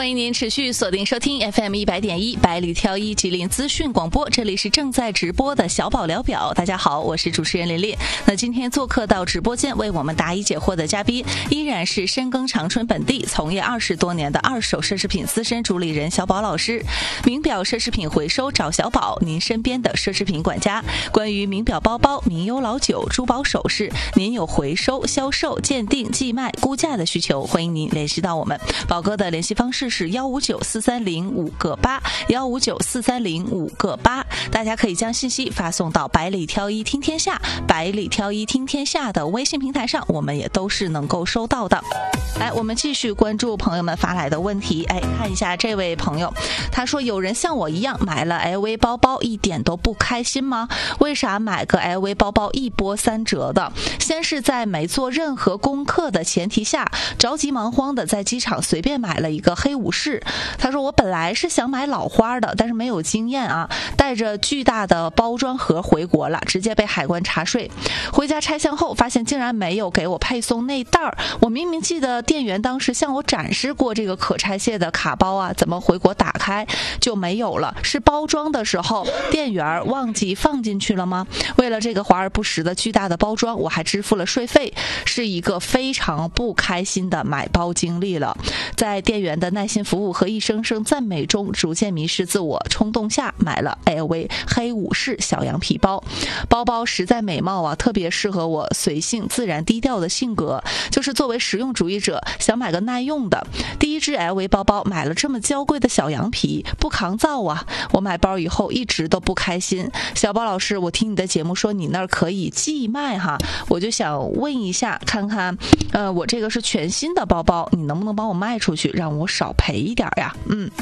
欢迎您持续锁定收听 FM100.1百里挑一吉林资讯广播，这里是正在直播的小宝聊表。大家好，我是主持人琳琳。那今天做客到直播间为我们答疑解惑的嘉宾，依然是深耕长春本地从业20多年的二手奢侈品资深主理人小宝老师。名表奢侈品回收找小宝，您身边的奢侈品管家。关于名表包包、名优老酒、珠宝首饰，您有回收、销售、鉴定、寄卖、估价的需求，欢迎您联系到我们。宝哥的联系方式是1594305个8，1594305个8。大家可以将信息发送到百里挑一听天下、百里挑一听天下的微信平台上，我们也都是能够收到的。来，我们继续关注朋友们发来的问题。看一下这位朋友，他说有人像我一样买了 LV 包包一点都不开心吗？为啥买个 LV 包包一波3折的？先是在没做任何功课的前提下，着急忙慌的在机场随便买了一个黑武士。他说我本来是想买老花的，但是没有经验啊，带着巨大的包装盒回国了，直接被海关查税。回家拆箱后发现竟然没有给我配送内袋儿，我明明记得店员当时向我展示过这个可拆卸的卡包啊，怎么回国打开就没有了？是包装的时候店员忘记放进去了吗？为了这个华而不实的巨大的包装，我还支付了税费，是一个非常不开心的买包经历了。在店员的耐心服务和一声声赞美中，逐渐迷失自我，冲动下买了 LV 黑武士小羊皮包。包包实在美貌啊，特别适合我随性自然低调的性格，就是作为实用主义者，想买个耐用的。第一只 LV 包包买了这么娇贵的小羊皮，不抗造啊！我买包以后一直都不开心。小宝老师，我听你的节目说你那儿可以寄卖哈，我就想问一下，看看，我这个是全新的包包，你能不能帮我卖出去，让我少赔一点呀？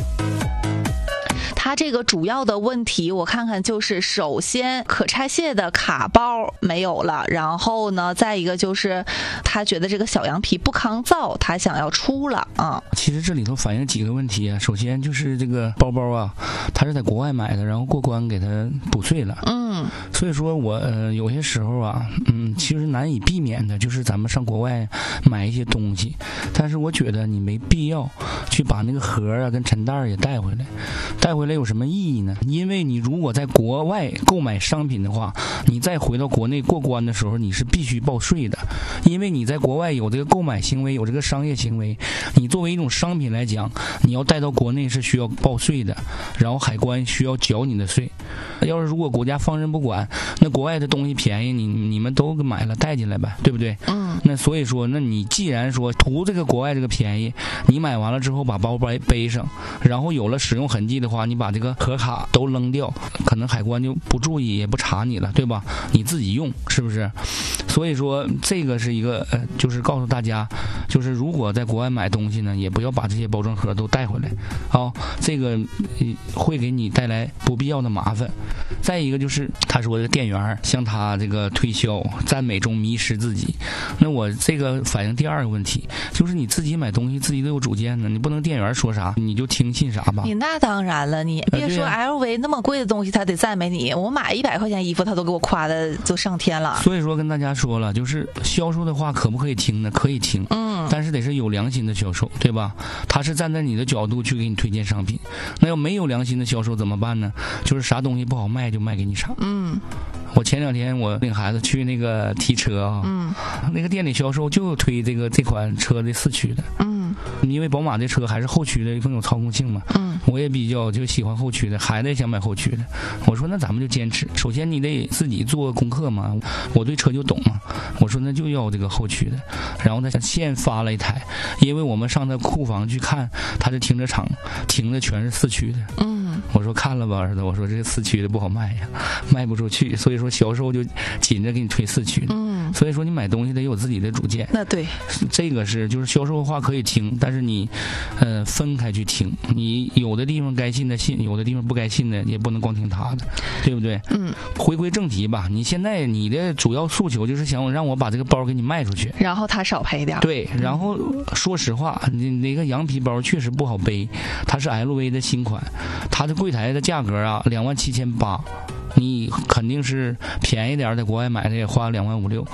他这个主要的问题我看看就是首先可拆卸的卡包没有了，然后呢再一个就是他觉得这个小羊皮不抗造，他想要出了啊。 其实这里头反映几个问题啊，首先就是这个包包啊，他是在国外买的，然后过关给他补税了。所以说我有些时候啊，其实难以避免的就是咱们上国外买一些东西，但是我觉得你没必要去把那个盒啊跟陈袋也带回来有什么意义呢？因为你如果在国外购买商品的话，你再回到国内过关的时候，你是必须报税的，因为你在国外有这个购买行为，有这个商业行为，你作为一种商品来讲，你要带到国内是需要报税的，然后海关需要缴你的税。要是如果国家放任不管，那国外的东西便宜，你们都买了带进来呗，对不对？那所以说，那你既然说图这个国外这个便宜，你买完了之后把包背上，然后有了使用痕迹的话，你把这个盒卡都扔掉，可能海关就不注意也不查你了，对吧？你自己用是不是？所以说这个是一个就是告诉大家，就是如果在国外买东西呢，也不要把这些包装盒都带回来，这个会给你带来不必要的麻烦。再一个就是他说这个店员向他这个推销，赞美中迷失自己。那我这个反映第二个问题，就是你自己买东西自己都有主见呢，你不能店员说啥你就听信啥吧。 你那当然了，你别说 LV 那么贵的东西他得赞美你，我买100块钱衣服他都给我夸的就上天了。 所以说跟大家说了，就是销售的话可不可以听呢？可以听，但是得是有良心的销售，对吧？他是站在你的角度去给你推荐商品。那要没有良心的销售怎么办呢？就是啥东西不好卖就卖给你啥。我前2天我领孩子去那个提车啊，那个店里销售就推这款车的4驱的。因为宝马这车还是后驱的更有操控性嘛。我也比较就喜欢后驱的，孩子也想买后驱的。我说那咱们就坚持，首先你得自己做功课嘛，我对车就懂嘛。我说那就要这个后驱的，然后他现发了一台，因为我们上他库房去看，他的停车场停的全是4驱的。我说看了吧儿子，我说这个4驱的不好卖呀，卖不出去，所以说销售就紧着给你推4驱的。所以说你买东西得有自己的主见。 那对， 这个是就是销售的话可以听，但是你分开去听，你有的地方该信的信，有的地方不该信的也不能光听他的，对不对？回归正题吧，你现在你的主要诉求就是想让我把这个包给你卖出去， 然后他少赔点。 对，然后说实话，你那个羊皮包确实不好背，它是 LV 的新款，它的柜台的价格啊27800，你肯定是便宜点，在国外买的也花25600。